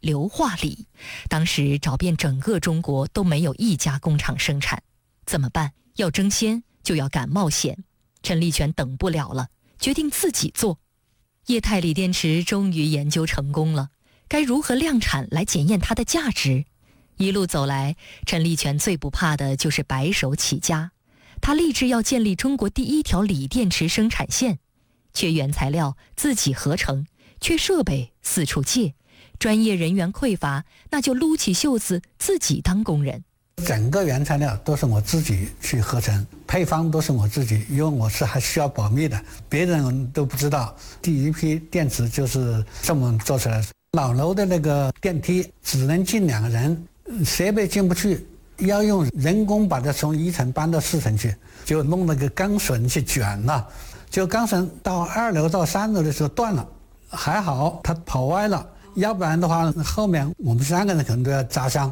硫化锂，当时找遍整个中国都没有一家工厂生产，怎么办？要争先就要敢冒险。陈立全等不了了，决定自己做。液态锂电池终于研究成功了，该如何量产来检验它的价值？一路走来，陈立全最不怕的就是白手起家。他立志要建立中国第一条锂电池生产线，缺原材料自己合成，缺设备四处借，专业人员匮乏，那就撸起袖子自己当工人。 整个原材料都是我自己去合成，配方都是我自己，因为我是还需要保密的，别人都不知道。第一批电池就是这么做出来的。老楼的那个电梯只能进2个人，设备进不去，要用人工把它从1层搬到4层去，就弄那个钢绳去卷了，就钢绳到2楼到3楼的时候断了，还好它跑歪了，要不然的话后面我们3个人可能都要砸伤。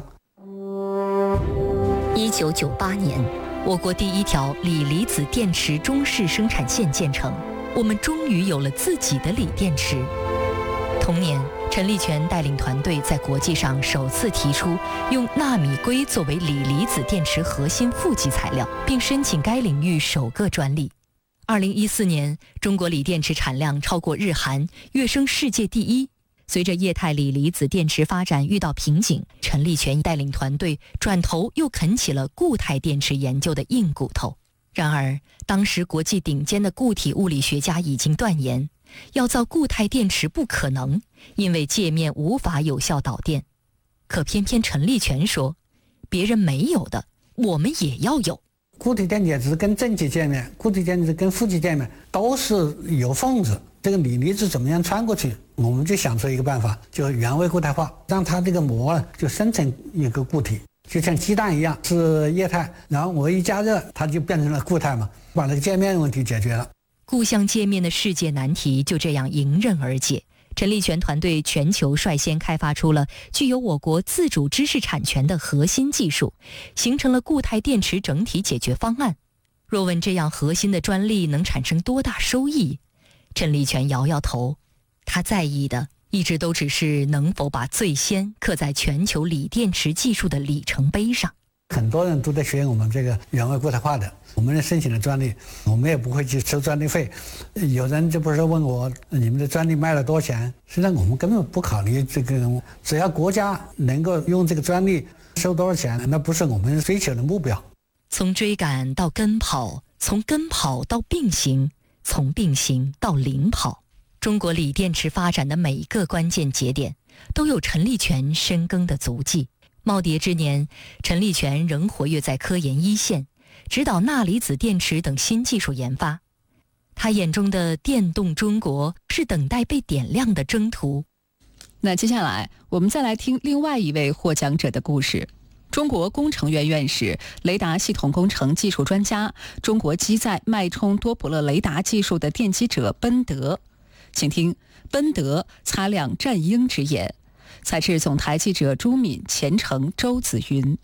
1998年，我国第一条锂离子电池中式生产线建成，我们终于有了自己的锂电池。同年，陈立全带领团队在国际上首次提出用纳米硅作为锂离子电池核心负极材料，并申请该领域首个专利。2014年，中国锂电池产量超过日韩，跃升世界第一。随着液态锂离子电池发展遇到瓶颈，陈立全带领团队转头又啃起了固态电池研究的硬骨头。然而，当时国际顶尖的固体物理学家已经断言，要造固态电池不可能，因为界面无法有效导电。可偏偏陈立全说，别人没有的，我们也要有。 固体电解质跟正极界面、固体电解质跟负极界面都是有缝子，这个锂离子怎么样穿过去？我们就想出一个办法，就原位固态化，让它这个膜就生成一个固体，就像鸡蛋一样是液态，然后我一加热，它就变成了固态嘛，把那个界面问题解决了。 固相界面的世界难题就这样迎刃而解。陈立全团队全球率先开发出了具有我国自主知识产权的核心技术，形成了固态电池整体解决方案。若问这样核心的专利能产生多大收益，陈立全摇摇头，他在意的一直都只是能否把最先刻在全球锂电池技术的里程碑上。 很多人都在学我们这个原位固态化的，我们申请了专利，我们也不会去收专利费。有人就不是问我你们的专利卖了多少钱，实际上我们根本不考虑这个，只要国家能够用这个专利收多少钱，那不是我们追求的目标。 从追赶到跟跑，从跟跑到并行，从并行到领跑，中国锂电池发展的每一个关键节点都有陈立全深耕的足迹。耄耋之年，陈立全仍活跃在科研一线，指导钠离子电池等新技术研发。他眼中的电动中国是等待被点亮的征途。 那接下来我们再来听另外一位获奖者的故事。中国工程院院士、雷达系统工程技术专家、中国机载脉冲多普勒雷达技术的奠基者奔德，请听奔德擦亮战鹰之眼。采自总台记者朱敏、前程、周子云。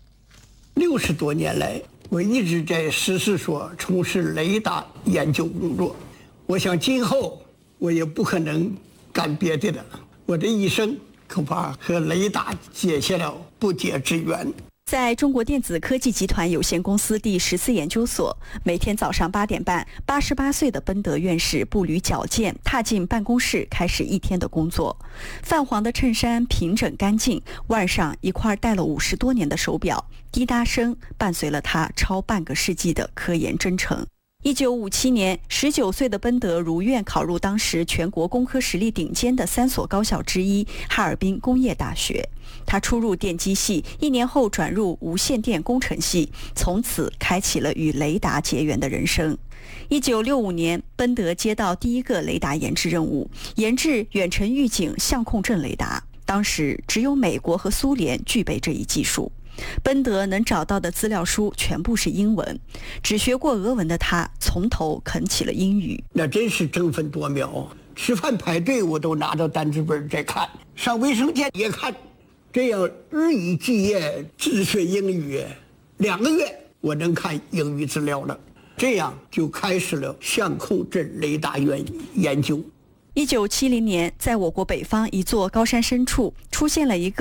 60多年来，我一直在实事所从事雷达研究工作。我想今后我也不可能干别的了，我的一生恐怕和雷达结下了不解之缘。 在中国电子科技集团有限公司第14研究所，每天早上8点半，88岁的奔德院士步履矫健，踏进办公室，开始一天的工作。泛黄的衬衫平整干净，腕上一块戴了50多年的手表，滴答声伴随了他超半个世纪的科研征程。1957年，19岁的奔德如愿考入当时全国工科实力顶尖的3所高校之一——哈尔滨工业大学。他初入电机系，1年后转入无线电工程系，从此开启了与雷达结缘的人生。1965年，奔德接到第一个雷达研制任务，研制远程预警相控阵雷达。当时只有美国和苏联具备这一技术。奔德能找到的资料书全部是英文，只学过俄文的他从头啃起了英语。 那真是争分夺秒，吃饭排队我都拿着单字本在看，上卫生间也看，这样日以继夜自学英语，2个月我能看英语资料了，这样就开始了相控阵雷达研究。 1970年，在我国北方一座高山深处出现了一个